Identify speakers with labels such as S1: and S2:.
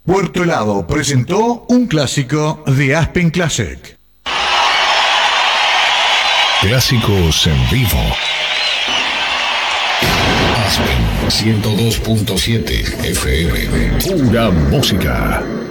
S1: Puerto Helado presentó un clásico de Aspen Classic.
S2: Clásicos en vivo. Aspen 102.7 FM. Pura música.